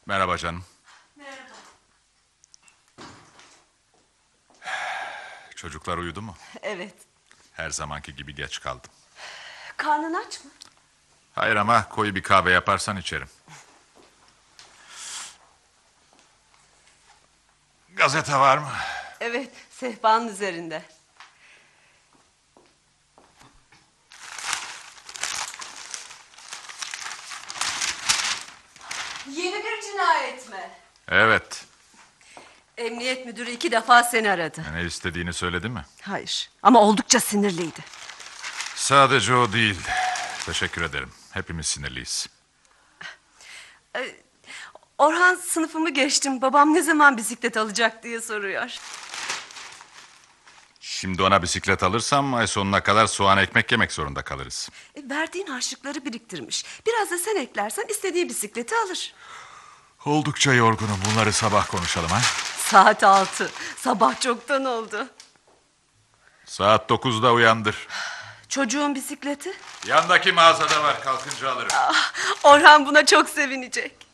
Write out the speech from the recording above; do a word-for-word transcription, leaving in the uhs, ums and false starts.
Merhaba canım. Merhaba. Çocuklar uyudu mu? Evet. Her zamanki gibi geç kaldım. Karnın aç mı? Hayır ama koyu bir kahve yaparsan içerim. Gazete var mı? Evet, sehpanın üzerinde. Yeni bir cinayet mi? Evet. Emniyet müdürü iki defa seni aradı. Ne istediğini söyledi mi? Hayır, ama oldukça sinirliydi. Sadece o değil. Teşekkür ederim. Hepimiz sinirliyiz. Ee, Orhan sınıfımı geçtim. Babam ne zaman bisiklet alacak diye soruyor. Şimdi ona bisiklet alırsam ay sonuna kadar soğan ekmek yemek zorunda kalırız. E, verdiğin harçlıkları biriktirmiş. Biraz da sen eklersen istediği bisikleti alır. Oldukça yorgunum. Bunları sabah konuşalım ha. Saat altı. Sabah çoktan oldu. Saat dokuzda uyandır. Çocuğun bisikleti? Yandaki mağazada var. Kalkınca alırım. Ah, Orhan buna çok sevinecek.